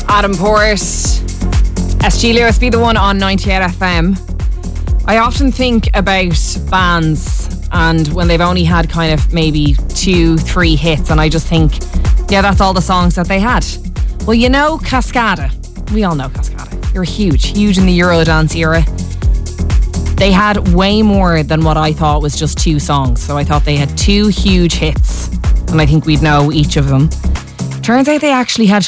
Adam Port, SG Lewis, Be The One on 98 FM. I often think about bands and when they've only had kind of maybe 2-3 hits, and I just think, yeah, that's all the songs that they had. Well, you know Cascada. We all know Cascada. You're huge in the Eurodance era. They had way more than what I thought was just 2 songs. So I thought they had 2 huge hits, and I think we'd know each of them. Turns out they actually had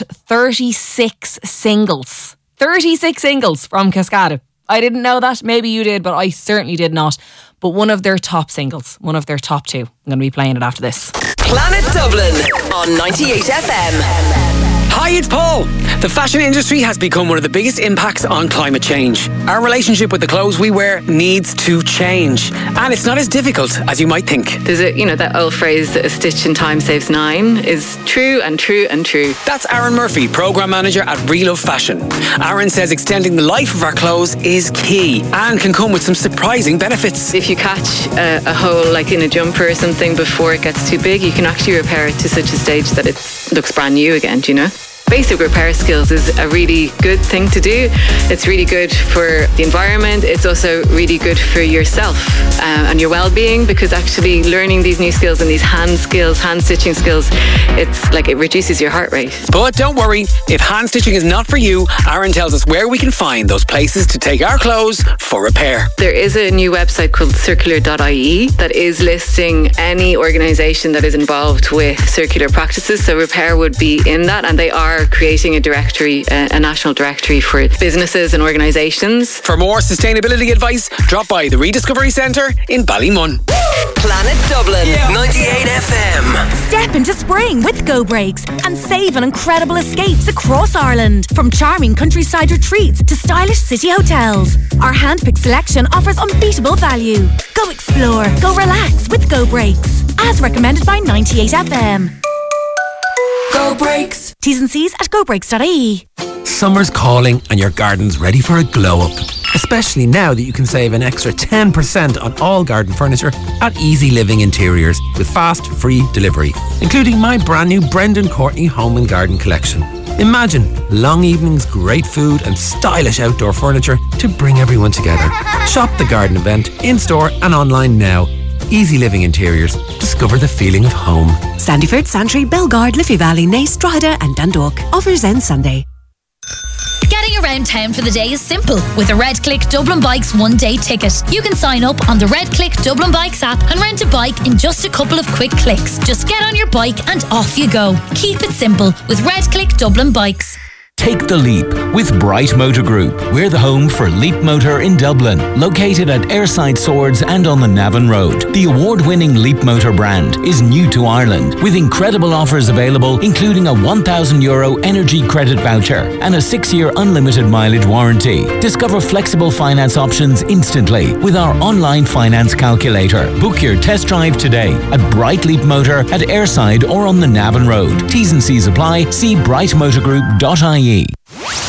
36 singles. 36 singles from Cascada. I didn't know that. Maybe you did, but I certainly did not. But one of their top singles, one of their top 2. I'm going to be playing it after this. Planet Dublin on 98 FM. Hi, it's Paul. The fashion industry has become one of the biggest impacts on climate change. Our relationship with the clothes we wear needs to change. And it's not as difficult as you might think. There's that old phrase that a stitch in time saves 9 is true and true and true. That's Aaron Murphy, Programme Manager at Relove Fashion. Aaron says extending the life of our clothes is key and can come with some surprising benefits. If you catch a hole like in a jumper or something before it gets too big, you can actually repair it to such a stage that it looks brand new again, do you know? Basic repair skills is a really good thing to do. It's really good for the environment. It's also really good for yourself and your well-being, because actually learning these new skills and these hand stitching skills, it reduces your heart rate. But don't worry, if hand stitching is not for you, Aaron tells us where we can find those places to take our clothes for repair. There is a new website called circular.ie that is listing any organisation that is involved with circular practices. So repair would be in that, and they are creating a directory, a national directory for businesses and organisations. For more sustainability advice, drop by the Rediscovery Centre in Ballymun. Planet Dublin, 98 FM. Step into spring with Go Breaks and save on incredible escapes across Ireland. From charming countryside retreats to stylish city hotels, our handpicked selection offers unbeatable value. Go explore, go relax with Go Breaks. As recommended by 98 FM. Go Breaks. T's and C's at gobreaks.ie. Summer's calling and your garden's ready for a glow up. Especially now that you can save an extra 10% on all garden furniture at Easy Living Interiors with fast, free delivery, including my brand new Brendan Courtney Home and Garden collection. Imagine long evenings, great food and stylish outdoor furniture to bring everyone together. Shop the garden event in-store and online now. Easy Living Interiors. Discover the feeling of home. Sandyford, Santry, Belgard, Liffey Valley, Naas, Drogheda and Dundalk. Offers end Sunday. Getting around town for the day is simple with a Red Click Dublin Bikes one-day ticket. You can sign up on the Red Click Dublin Bikes app and rent a bike in just a couple of quick clicks. Just get on your bike and off you go. Keep it simple with Red Click Dublin Bikes. Take the leap with Bright Motor Group. We're the home for Leap Motor in Dublin, located at Airside Swords and on the Navan Road. The award-winning Leap Motor brand is new to Ireland, with incredible offers available, including a €1,000 energy credit voucher and a 6-year unlimited mileage warranty. Discover flexible finance options instantly with our online finance calculator. Book your test drive today at Bright Leap Motor at Airside or on the Navan Road. T's and C's apply. See brightmotorgroup.ie.